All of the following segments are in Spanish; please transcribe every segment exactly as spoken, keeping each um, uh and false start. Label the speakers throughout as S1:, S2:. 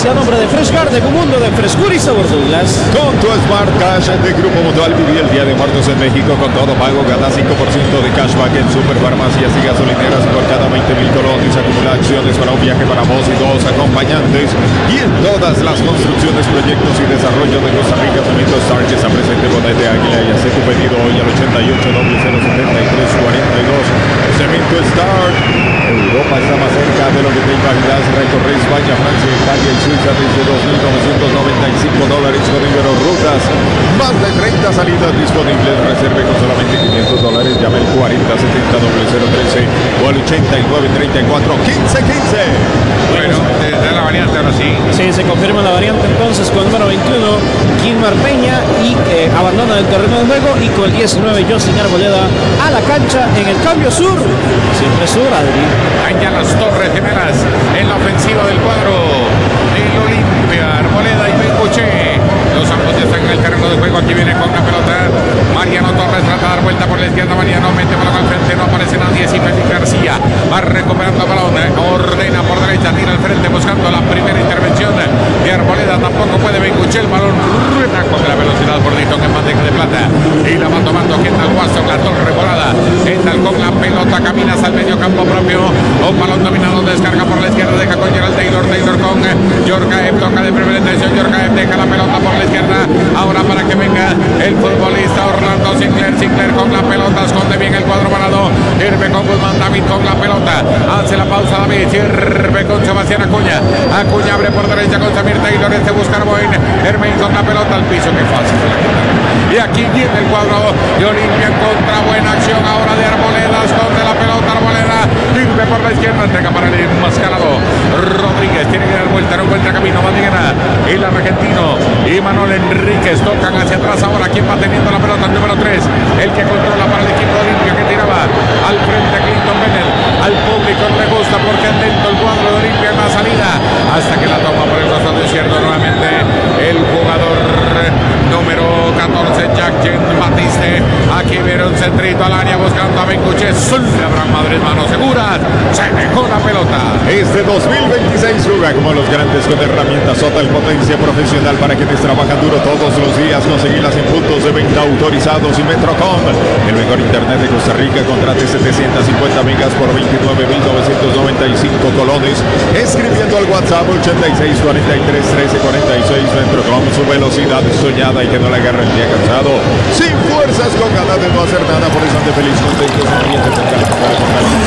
S1: a nombre de Fresh Garden, un mundo de frescura y sabor, Douglas.
S2: Con tu Smart Cash de Grupo Mutual viví el Día de Muertos en México con todo pago, gana cinco por ciento de cashback en superfarmacias y gasolineras y por cada veinte mil colones acumula acciones para un viaje para vos y dos acompañantes. Y en todas las construcciones, proyectos y desarrollo de Costa Rica, Cemento Star, que está presente con de Águila y hace tu pedido hoy al ochenta y ocho, cero setenta y tres, cuarenta y dos. Cemento Star. Europa está más cerca de lo que te imaginas. Recorre España, Francia, Italia y Suiza desde dos mil novecientos noventa y cinco dólares con Ibero Rutas. Más de treinta salidas disponibles. Reserve con solamente quinientos dólares. Llame al cuarenta setenta cero trece o al ochenta y nueve treinta y cuatro quince quince.
S3: Bueno, desde la variante ahora sí.
S1: Sí, se confirma la variante entonces con el número veintiuno, Kilmar Peña, y eh, abandona el terreno de juego, y con el diecinueve, Justin Arboleda a la cancha en el cambio sur. Siempre sur, Adri.
S3: Allá las Torres Gemelas en la ofensiva del cuadro del Olimpia. Arboleda y Bengoche. Los ambos ya están en el terreno de juego. Aquí viene con la pelota Mariano Torres, trata de dar vuelta por la izquierda. Mariano mete balón al frente, no aparece nadie. Si Félix García va recuperando el balón, ordena por derecha, tira al frente buscando la primera intervención de Arboleda. Tampoco puede Bengoche, el balón rueda con la velocidad por Dito, que es manteca de plata, y la va tomando Kendall Watson, la torre volada. Kendall con la pelota camina hasta el medio campo propio. Un balón dominado, descarga por la izquierda, deja con Gerald Taylor. Taylor con Yorkaev, toca de primera intención. Yorkaev deja la pelota por la izquierda. Ahora para que venga el futbolista Orlando Sinclair. Sinclair con la pelota, esconde bien el cuadro parado. Sirve con Guzmán, David con la pelota. Hace la pausa David, sirve con Sebastián Acuña. Acuña abre por derecha con Samir Taylor. Este busca Arboin. Hermain con la pelota al piso, que fácil se la quita. Y aquí viene el cuadro de Olimpia contra buena acción ahora de Arboleda. Esconde la pelota Arboleda. Sirve por la izquierda, entrega para el enmascarado Rodríguez. Tiene que dar vuelta, no encuentra camino. Madigana, el argentino y Manuel Enríquez tocan hacia atrás ahora. ¿Quién va teniendo la pelota? El número tres, el que controla para el equipo de Olimpia, que tiraba al frente a Clinton Bennett. Al público le gusta porque es lento el cuadro de Olimpia en la salida, hasta que la toma por el costado izquierdo nuevamente el jugador número catorce, Jack Jean Batiste. Aquí viene un centrito al área buscando a Bengoche. Abraham Madrid, manos seguras, se dejó la pelota.
S2: Este dos mil veintiséis juega como los grandes con herramientas Total Potencia Profesional para quienes trabajan duro todos los días. Conseguirlas en puntos de venta autorizados y Metrocom, el mejor internet de Costa Rica. Contrate setecientos cincuenta megas por veintinueve mil novecientos noventa y cinco colones, escribiendo al WhatsApp ochenta y seis cuarenta y tres trece cuarenta y seis. Metrocom, su velocidad soñada y que no le agarre el día cansado, sin fuerzas, con ganas de no hacer nada. Por eso ande feliz, contento, sonriente, cerca la cara con calma.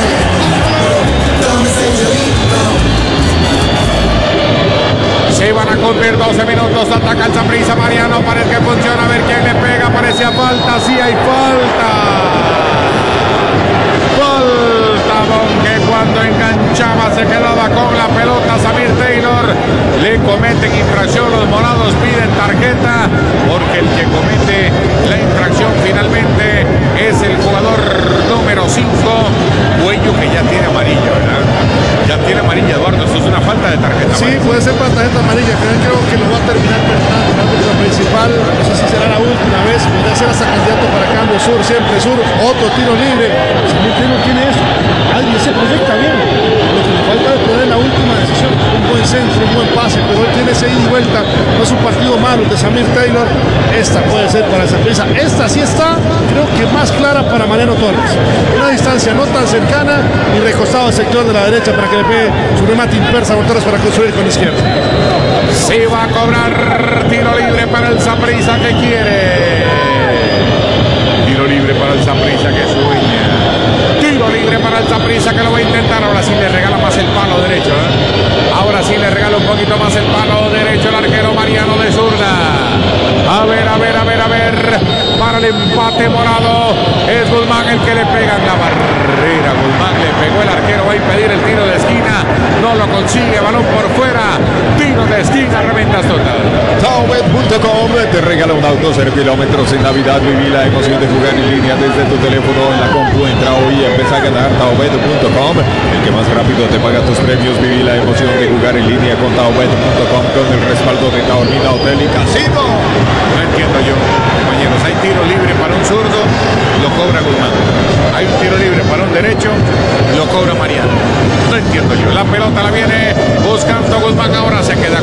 S3: Se van a cumplir doce minutos. Ataca el Saprissa. Mariano, parece que funciona. A ver quién le pega. Parecía falta. Sí hay falta. Falta, aunque cuando enganchaba se quedaba con la pelota. Samir Taylor le cometen infracción. Los morados piden tarjeta porque el que comete la infracción finalmente es el jugador número cinco, Cuello, que ya tiene amarilla, ¿verdad? Ya tiene amarilla, Eduardo. Eso es una falta de tarjeta.
S4: Sí, amarilla. Puede ser para tarjeta amarilla, pero creo que lo va a terminar personal en la principal. No sé si será la última vez. Podría ser hasta candidato para cambio sur, siempre sur. Otro tiro libre. Si no tiene eso, alguien se proyecta bien. Lo que le falta es poner la última decisión. Un buen centro, un buen pase, pero él tiene ese ida y vuelta. No es un partido malo de Samir Taylor. Esta puede ser para esa prisa. Esta sí está, creo que más clara para Mariano Torres. Una distancia no tan cercana y recostado al sector de la derecha para que le pegue su remate impersa a Torres para construir con la izquierda.
S3: Se va a cobrar tiro libre para el Saprissa, que quiere. Tiro libre para el Saprissa, que sueña. Tiro libre para el Saprissa, que lo va a intentar. Ahora sí le regala más el palo derecho, ¿eh? Ahora sí le regala un poquito más el palo derecho el arquero Mariano de zurda. A ver, a ver, a ver, a ver. Para el empate morado es Guzmán el que le pega en la barrera. Guzmán le pegó, el arquero va a impedir el tiro de esquina. No lo consigue, balón por fuera. Tiro de esquina, reventas total.
S2: Taobet punto com te regala un auto cero kilómetros en Navidad. Viví la emoción de jugar en línea desde tu teléfono en la compu. Entra hoy y empieza a ganar. Taobet punto com, el que más rápido te paga tus premios. Viví la emoción de jugar en línea con Taobet punto com, con el respaldo de Taormina Hotel y Casino.
S3: No entiendo yo, compañeros. Hay tiro libre para un zurdo, lo cobra Guzmán. Hay un tiro libre para un derecho, lo cobra Mariano. No entiendo yo. La pelota la viene buscando Guzmán, ahora se queda